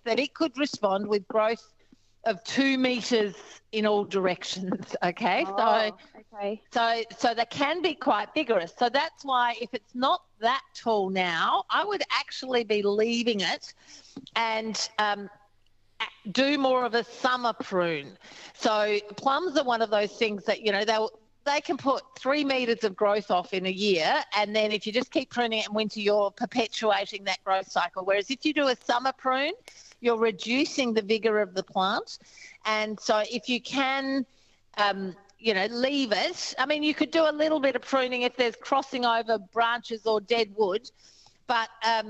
that it could respond with growth of 2 metres in all directions. Okay, so they can be quite vigorous. So that's why if it's not that tall now, I would actually be leaving it and do more of a summer prune. So plums are one of those things that, you know, they can put 3 metres of growth off in a year, and then if you just keep pruning it in winter, you're perpetuating that growth cycle. Whereas if you do a summer prune, you're reducing the vigour of the plant. And so if you can, leave it. I mean, you could do a little bit of pruning if there's crossing over branches or dead wood, but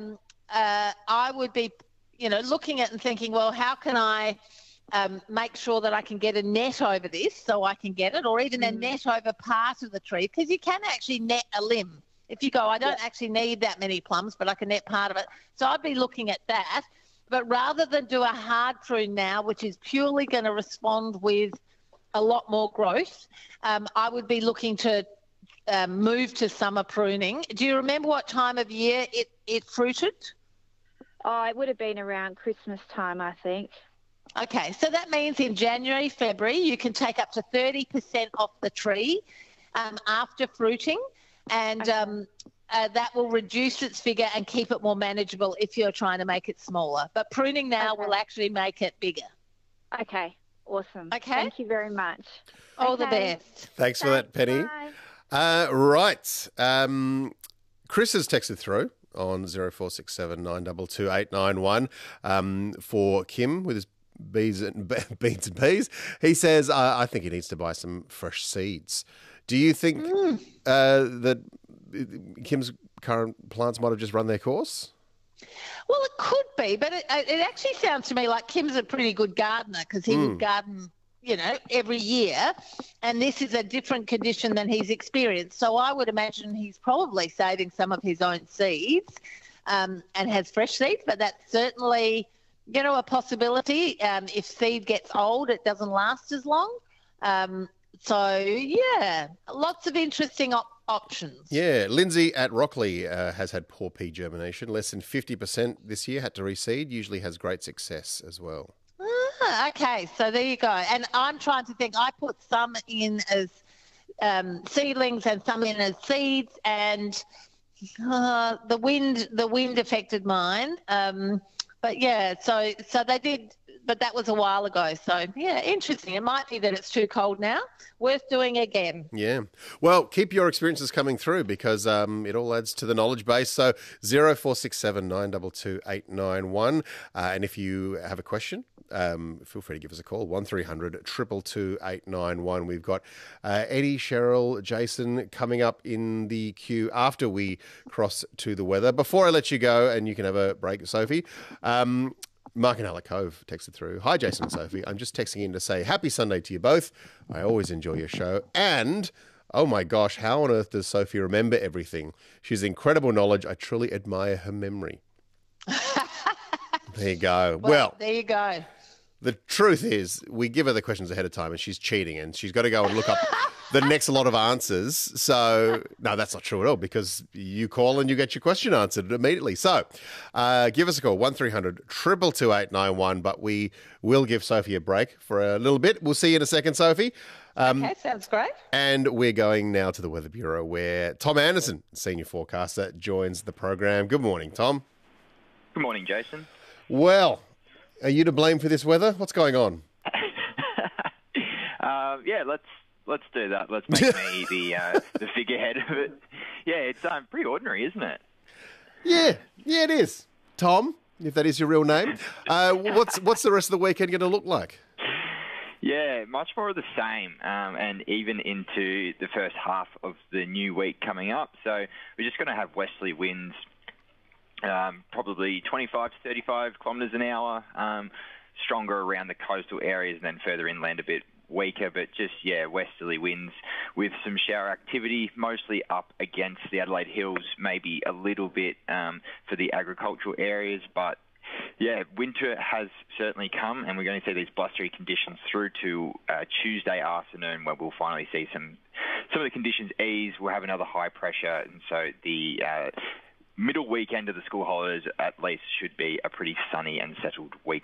I would be, looking at and thinking, well, how can I make sure that I can get a net over this so I can get it, or even a net over part of the tree, because you can actually net a limb. If you go, I don't actually need that many plums, but I can net part of it. So I'd be looking at that. But rather than do a hard prune now, which is purely going to respond with a lot more growth, I would be looking to move to summer pruning. Do you remember what time of year it fruited? Oh, it would have been around Christmas time, I think. Okay, so that means in January, February, you can take up to 30% off the tree after fruiting, and that will reduce its vigour and keep it more manageable if you're trying to make it smaller. But pruning now will actually make it bigger. Okay, awesome. Okay. Thank you very much. All the best. Thanks for that, Penny. Right. Chris has texted through on 0467 922 891 for Kim with his beans and peas. He says, I think he needs to buy some fresh seeds. Do you think that Kim's current plants might have just run their course? Well, it could be, but it actually sounds to me like Kim's a pretty good gardener, because he would garden, every year, and this is a different condition than he's experienced. So I would imagine he's probably saving some of his own seeds and has fresh seeds, but that's certainly, a possibility. If seed gets old, it doesn't last as long. Lots of interesting options. Yeah, Lindsay at Rockley has had poor pea germination. Less than 50% this year, had to reseed. Usually has great success as well. Okay, so there you go. And I'm trying to think. I put some in as seedlings and some in as seeds, and the wind affected mine. But yeah, so they did. But that was a while ago. So, yeah, interesting. It might be that it's too cold now. Worth doing again. Yeah. Well, keep your experiences coming through, because it all adds to the knowledge base. So 0467 922 891. And if you have a question, feel free to give us a call, 1300 222 891. We've got Eddie, Cheryl, Jason coming up in the queue after we cross to the weather. Before I let you go, and you can have a break, Sophie, Mark and Alec Cove texted through. Hi, Jason and Sophie. I'm just texting in to say happy Sunday to you both. I always enjoy your show. And, oh my gosh, how on earth does Sophie remember everything? She's incredible knowledge. I truly admire her memory. There you go. Well, there you go. The truth is, we give her the questions ahead of time and she's cheating, and she's got to go and look up the next lot of answers. So, no, that's not true at all, because you call and you get your question answered immediately. So, give us a call, 1300 222 891, but we will give Sophie a break for a little bit. We'll see you in a second, Sophie. Okay, sounds great. And we're going now to the Weather Bureau, where Tom Anderson, senior forecaster, joins the program. Good morning, Tom. Good morning, Jason. Well, are you to blame for this weather? What's going on? Let's do that. Let's make me the figurehead of it. Yeah, it's pretty ordinary, isn't it? Yeah, it is. Tom, if that is your real name. What's the rest of the weekend going to look like? Yeah, much more of the same, and even into the first half of the new week coming up. So we're just going to have westerly winds, probably 25 to 35 kilometres an hour, stronger around the coastal areas, and then further inland a bit weaker, but just, westerly winds with some shower activity, mostly up against the Adelaide Hills, maybe a little bit for the agricultural areas, but winter has certainly come, and we're going to see these blustery conditions through to Tuesday afternoon, where we'll finally see some of the conditions ease. We'll have another high pressure, and so the middle weekend of the school holidays at least should be a pretty sunny and settled week.